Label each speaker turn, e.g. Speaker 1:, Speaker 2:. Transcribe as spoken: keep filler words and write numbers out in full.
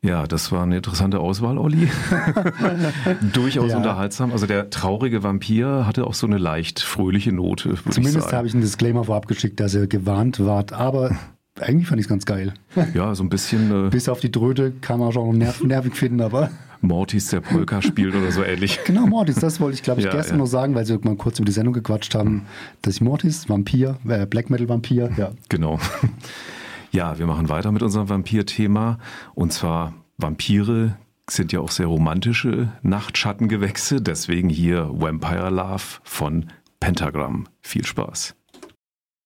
Speaker 1: Ja, das war eine interessante Auswahl, Olli. Durchaus
Speaker 2: Ja.
Speaker 1: unterhaltsam. Also der traurige Vampir hatte auch so eine leicht fröhliche Note, würde ich
Speaker 2: Zumindest
Speaker 1: sagen.
Speaker 2: habe ich einen Disclaimer vorab geschickt, dass ihr gewarnt wart, aber eigentlich fand ich es ganz geil.
Speaker 1: Ja, so ein bisschen äh,
Speaker 2: Bis auf die Dröte kann man schon nerv nervig finden, aber
Speaker 1: Mortis, der Polka spielt oder so ähnlich.
Speaker 2: genau, Mortis, das wollte ich, glaube ich,
Speaker 1: Ja,
Speaker 2: gestern
Speaker 1: ja.
Speaker 2: noch sagen, weil sie mal kurz über die Sendung gequatscht haben, dass ich Mortis, Vampir, äh, Black Metal Vampir, ja.
Speaker 1: Genau. Ja, wir machen weiter mit unserem Vampir-Thema. Und zwar Vampire sind ja auch sehr romantische Nachtschattengewächse. Deswegen hier Vampire Love von Pentagram. Viel Spaß.